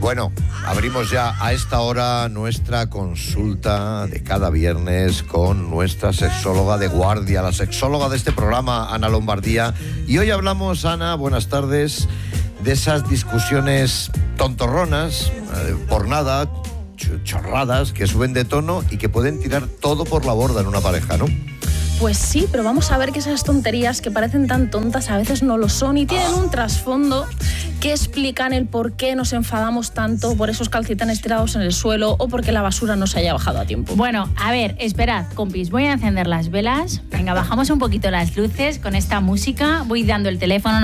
Bueno, abrimos ya a esta hora nuestra consulta de cada viernes con nuestra sexóloga de guardia, la sexóloga de este programa, Ana Lombardía. Y hoy hablamos, Ana, buenas tardes, de esas discusiones tontorronas, por nada, chorradas, que suben de tono y que pueden tirar todo por la borda en una pareja, ¿no? Pues sí, pero vamos a ver que esas tonterías que parecen tan tontas a veces no lo son y tienen un trasfondo que explican el por qué nos enfadamos tanto por esos calcetines tirados en el suelo o porque la basura no se haya bajado a tiempo. Bueno, a ver, esperad, compis, voy a encender las velas. Venga, bajamos un poquito las luces con esta música. Voy dando el teléfono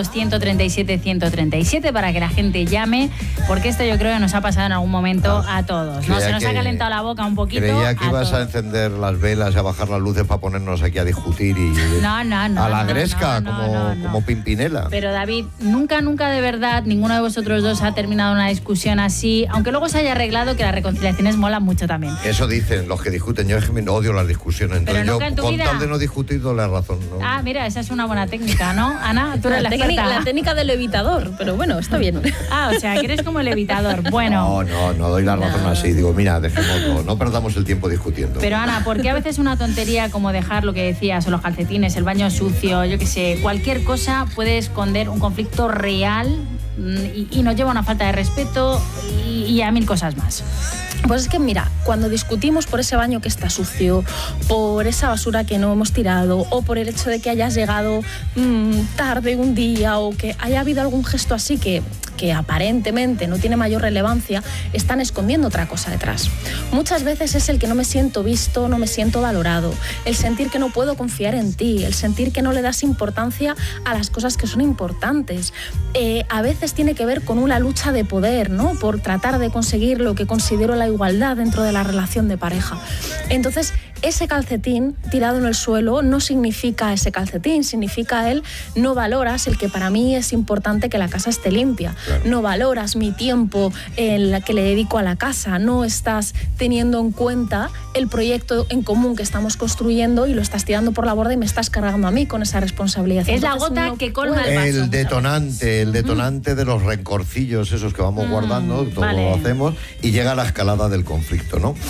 900-137-137 para que la gente llame, porque esto yo creo que nos ha pasado en algún momento a todos, ¿no? Se nos ha calentado la boca un poquito. Creía que ibas todos. A encender las velas y a bajar las luces para ponernos aquí a discutir y no, a la gresca, como Pimpinela. Pero David, nunca de verdad ninguno de vosotros dos ha terminado una discusión así, aunque luego se haya arreglado, que las reconciliaciones molan mucho también. Eso dicen los que discuten. Yo odio las discusiones. Entonces yo, con tal de no discutir, doy la razón, ¿no? Ah, mira, esa es una buena técnica, ¿no? Ana, tú eres la técnica del evitador, pero bueno, está bien. Ah, o sea, que eres como el evitador. Bueno. No doy la razón así. Digo, mira, dejémoslo, no perdamos el tiempo discutiendo. Pero Ana, ¿por qué a veces una tontería como dejar lo que decías, o los calcetines, el baño sucio, yo qué sé, cualquier cosa puede esconder un conflicto real y nos lleva a una falta de respeto y a mil cosas más? Pues es que mira, cuando discutimos por ese baño que está sucio, por esa basura que no hemos tirado, o por el hecho de que hayas llegado tarde un día, o que haya habido algún gesto así que aparentemente no tiene mayor relevancia, están escondiendo otra cosa detrás. Muchas veces es el que no me siento visto, no me siento valorado, el sentir que no puedo confiar en ti, el sentir que no le das importancia a las cosas que son importantes. A veces tiene que ver con una lucha de poder, ¿no? Por tratar de conseguir lo que considero la igualdad dentro de la relación de pareja. Entonces, ese calcetín tirado en el suelo no significa ese calcetín, significa el no valoras el que para mí es importante que la casa esté limpia. Claro. No valoras mi tiempo que le dedico a la casa, no estás teniendo en cuenta el proyecto en común que estamos construyendo y lo estás tirando por la borda y me estás cargando a mí con esa responsabilidad. Es la gota que colma el vaso. El detonante de los rencorcillos esos que vamos guardando, todo lo hacemos, y llega la escalada del conflicto, ¿no?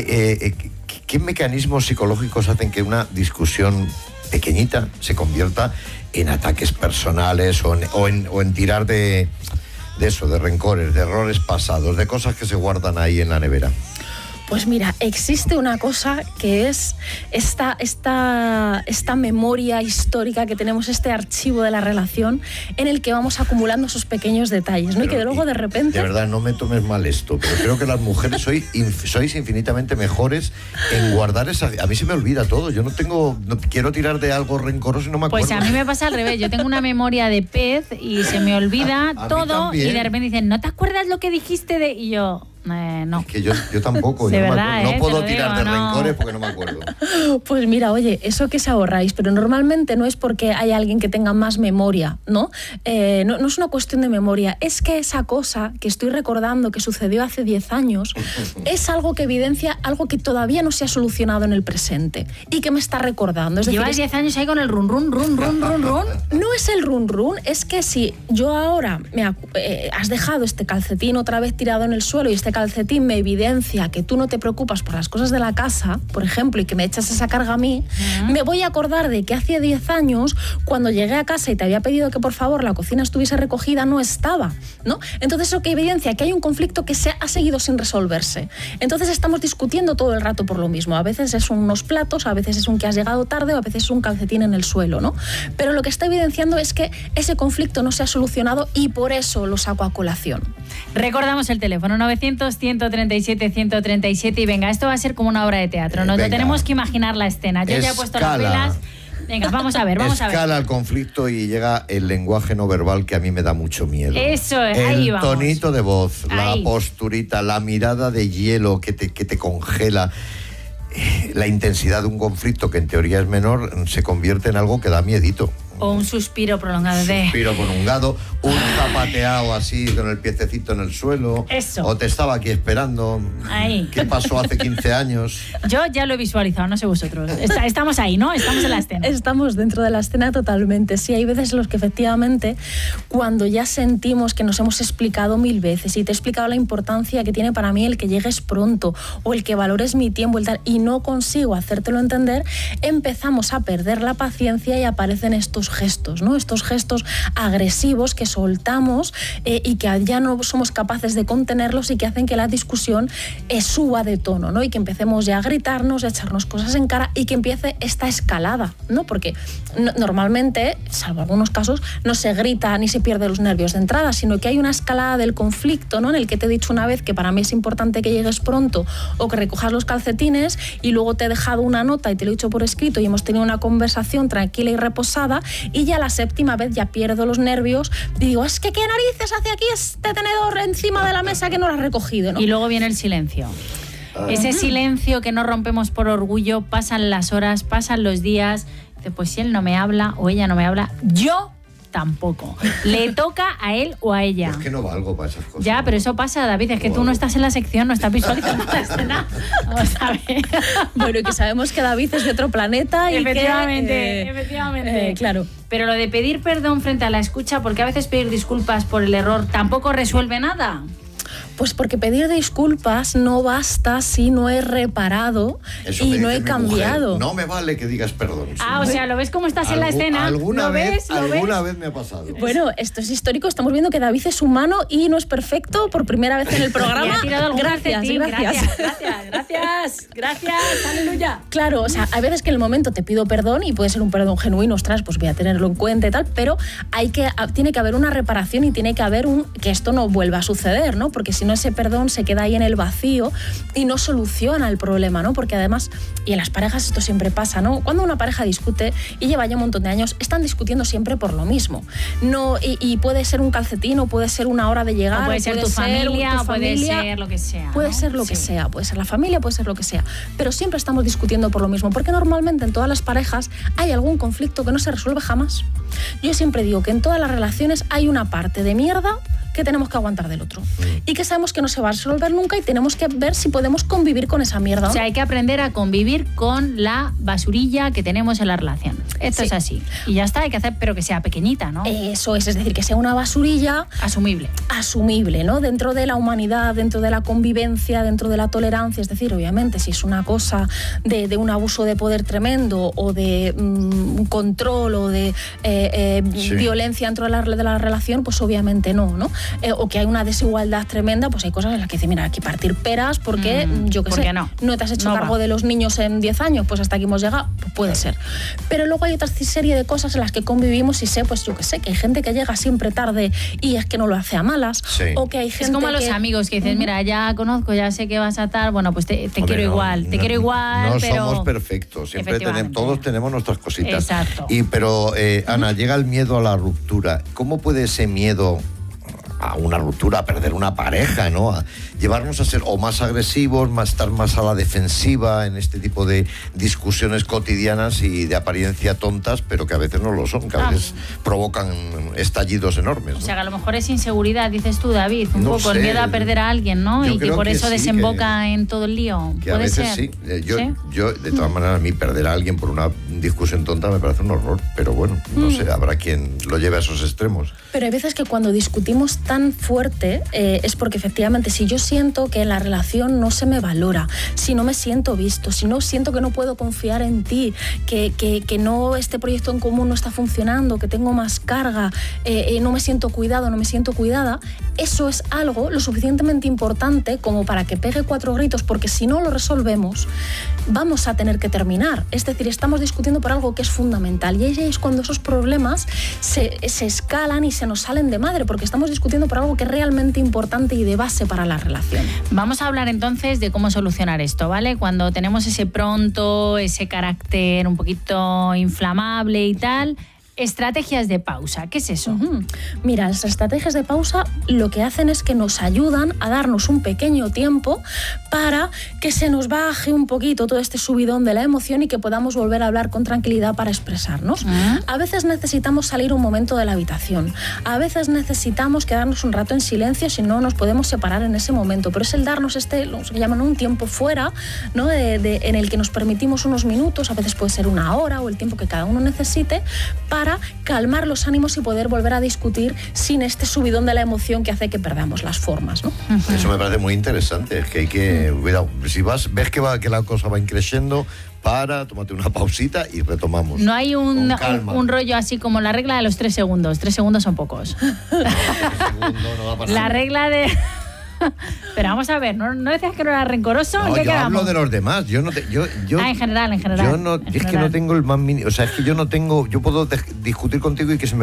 ¿Qué mecanismos psicológicos hacen que una discusión pequeñita se convierta en ataques personales o en tirar de rencores, de errores pasados, de cosas que se guardan ahí en la nevera? Pues mira, existe una cosa que es esta memoria histórica que tenemos, este archivo de la relación en el que vamos acumulando esos pequeños detalles, ¿no? Y que luego de repente... De verdad, no me tomes mal esto, pero creo que las mujeres sois infinitamente mejores en guardar esa... A mí se me olvida todo, yo no quiero tirar de algo rencoroso y no me acuerdo. Pues a mí me pasa al revés, yo tengo una memoria de pez y se me olvida todo y de repente dicen, ¿no te acuerdas lo que dijiste de...? Y yo... no. Es que yo tampoco. De verdad, no puedo tirar de rencores porque no me acuerdo. Pues mira, oye, eso que os ahorráis, pero normalmente no es porque hay alguien que tenga más memoria, ¿no? No es una cuestión de memoria, es que esa cosa que estoy recordando que sucedió hace 10 años es algo que evidencia algo que todavía no se ha solucionado en el presente y que me está recordando. Es decir, ¿llevas 10 años ahí con el run? No es el run, es que si yo ahora has dejado este calcetín otra vez tirado en el suelo y este calcetín me evidencia que tú no te preocupas por las cosas de la casa, por ejemplo, y que me echas esa carga a mí, me voy a acordar de que hace 10 años, cuando llegué a casa y te había pedido que por favor la cocina estuviese recogida, no estaba, ¿no? Entonces eso que evidencia que hay un conflicto que ha seguido sin resolverse. Entonces estamos discutiendo todo el rato por lo mismo. A veces es unos platos, a veces es un que has llegado tarde, o a veces es un calcetín en el suelo, ¿no? Pero lo que está evidenciando es que ese conflicto no se ha solucionado y por eso lo saco a colación. Recordamos el teléfono 900-137-137 y venga, esto va a ser como una obra de teatro, ¿no? Ya tenemos que imaginar la escena. Yo ya he puesto las velas. Venga, vamos a ver. Escala el conflicto y llega el lenguaje no verbal que a mí me da mucho miedo. Eso es, ahí vamos. El tonito de voz, ahí. La posturita, la mirada de hielo que te congela. La intensidad de un conflicto que en teoría es menor se convierte en algo que da miedito. O un suspiro prolongado de... Suspiro prolongado, un zapateado así con el piececito en el suelo. Eso. O te estaba aquí esperando. Ahí. ¿Qué pasó hace 15 años? Yo ya lo he visualizado, no sé vosotros. Estamos ahí, ¿no? Estamos en la escena. Estamos dentro de la escena totalmente. Sí, hay veces en los que efectivamente, cuando ya sentimos que nos hemos explicado 1000 veces y te he explicado la importancia que tiene para mí el que llegues pronto o el que valores mi tiempo y no consigo hacértelo entender, empezamos a perder la paciencia y aparecen estos gestos, ¿no? Estos gestos agresivos que soltamos y que ya no somos capaces de contenerlos y que hacen que la discusión suba de tono, ¿no? Y que empecemos ya a gritarnos, a echarnos cosas en cara y que empiece esta escalada, ¿no? Porque normalmente, salvo algunos casos, no se grita ni se pierde los nervios de entrada, sino que hay una escalada del conflicto, ¿no? En el que te he dicho una vez que para mí es importante que llegues pronto o que recojas los calcetines y luego te he dejado una nota y te lo he dicho por escrito y hemos tenido una conversación tranquila y reposada y ya la 7ª vez ya pierdo los nervios y digo, es que ¿qué narices hace aquí este tenedor encima de la mesa que no lo has recogido, ¿no? Y luego viene el silencio. Ese silencio que no rompemos por orgullo, pasan las horas, pasan los días, pues si él no me habla o ella no me habla, yo tampoco. Le toca a él o a ella. Es que no valgo para esas cosas. Ya, pero eso pasa, David, es que tú no estás en la sección, no estás visualizando la escena. Vamos a ver. Bueno, y que sabemos que David es de otro planeta y efectivamente. Claro. Pero lo de pedir perdón frente a la escucha, porque a veces pedir disculpas por el error tampoco resuelve nada. Pues porque pedir disculpas no basta si no he reparado Eso y no he mujer, cambiado. no me vale que digas perdón. O sea, ¿lo ves cómo estás en la escena? ¿Alguna vez ves? me ha pasado? Bueno, esto es histórico. Estamos viendo que David es humano y no es perfecto por primera vez en el programa. Ha tirado algún Gracias. Gracias, aleluya. Claro, o sea, hay veces que en el momento te pido perdón y puede ser un perdón genuino, ostras, pues voy a tenerlo en cuenta y tal, pero tiene que haber una reparación y tiene que haber que esto no vuelva a suceder, ¿no? Porque si no, ese perdón se queda ahí en el vacío y no soluciona el problema, ¿no? Porque además, y en las parejas esto siempre pasa, ¿no? Cuando una pareja discute y lleva ya un montón de años, están discutiendo siempre por lo mismo. No, y puede ser un calcetín, o puede ser una hora de llegar, o puede ser tu familia, o puede ser lo que sea. Puede ser lo que sea, puede ser la familia, puede ser lo que sea. Pero siempre estamos discutiendo por lo mismo, porque normalmente en todas las parejas hay algún conflicto que no se resuelve jamás. Yo siempre digo que en todas las relaciones hay una parte de mierda que tenemos que aguantar del otro y que sabemos que no se va a resolver nunca y tenemos que ver si podemos convivir con esa mierda. O sea, hay que aprender a convivir con la basurilla que tenemos en la relación. Esto es así. Y ya está, hay que hacer, pero que sea pequeñita, ¿no? Eso es decir, que sea una basurilla asumible, ¿no? Dentro de la humanidad, dentro de la convivencia, dentro de la tolerancia. Es decir, obviamente, si es una cosa de un abuso de poder tremendo o de control o de violencia dentro de la relación, pues obviamente no. O que hay una desigualdad tremenda, pues hay cosas en las que dice, mira, hay que partir peras porque, yo qué sé, no te has hecho cargo de los niños en 10 años, pues hasta aquí hemos llegado, pues puede ser. Pero luego hay otra serie de cosas en las que convivimos y sé, pues yo qué sé, que hay gente que llega siempre tarde y es que no lo hace a malas, o que hay gente es como a los amigos que dicen, mira, ya conozco, ya sé que vas a tal, bueno, pues te quiero igual, no pero... somos perfectos, siempre todos tenemos nuestras cositas. Exacto. Pero, Ana, llega el miedo a la ruptura. ¿Cómo puede ese miedo a una ruptura, a perder una pareja, ¿no? A llevarnos a ser o más agresivos, estar más a la defensiva en este tipo de discusiones cotidianas y de apariencia tontas, pero que a veces no lo son, que a veces provocan estallidos enormes, ¿no? O sea, que a lo mejor es inseguridad, dices tú, David, un poco el miedo a perder a alguien, ¿no? Y que por eso desemboca en todo el lío. Que a veces sí. Yo, de todas maneras, a mí perder a alguien por una discusión tonta me parece un horror, pero bueno, no sé, habrá quien lo lleve a esos extremos. Pero hay veces que cuando discutimos tan fuerte es porque efectivamente si yo siento que en la relación no se me valora, si no me siento visto, si no siento que no puedo confiar en ti, que no, este proyecto en común no está funcionando, que tengo más carga, no me siento cuidado, no me siento cuidada, eso es algo lo suficientemente importante como para que pegue 4 gritos, porque si no lo resolvemos vamos a tener que terminar. Es decir, estamos discutiendo por algo que es fundamental y ahí es cuando esos problemas se escalan y se nos salen de madre, porque estamos discutiendo por algo que es realmente importante y de base para la relación. Vamos a hablar entonces de cómo solucionar esto, ¿vale? Cuando tenemos ese pronto, ese carácter un poquito inflamable y tal... Estrategias de pausa, ¿qué es eso? Mira, las estrategias de pausa lo que hacen es que nos ayudan a darnos un pequeño tiempo para que se nos baje un poquito todo este subidón de la emoción y que podamos volver a hablar con tranquilidad para expresarnos. A veces necesitamos salir un momento de la habitación, a veces necesitamos quedarnos un rato en silencio, si no nos podemos separar en ese momento, pero es el darnos lo que llaman un tiempo fuera, ¿no? En el que nos permitimos unos minutos, a veces puede ser una hora o el tiempo que cada uno necesite, para calmar los ánimos y poder volver a discutir sin este subidón de la emoción que hace que perdamos las formas, ¿no? Eso me parece muy interesante, es que hay que, cuidado, si ves que la cosa va increciendo, tómate una pausita y retomamos. No hay un rollo así como la regla de los 3 segundos. 3 segundos son pocos. La regla de... Pero vamos a ver, ¿no decías que no era rencoroso? No, yo hablo de los demás. En general. Yo no, es que no tengo el más mínimo. O sea, es que yo no tengo... Yo puedo discutir contigo y que se me